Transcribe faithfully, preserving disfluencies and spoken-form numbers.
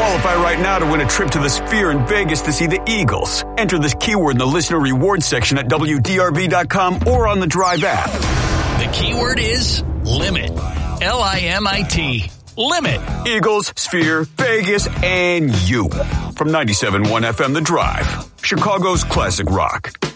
Qualify right now to win a trip to the Sphere in Vegas to see the Eagles. Enter this keyword in the listener rewards section at W D R V dot com or on the Drive app. The keyword is limit. L I M I T. Limit. Eagles, Sphere, Vegas, and you. From ninety-seven point one F M The Drive. Chicago's classic rock.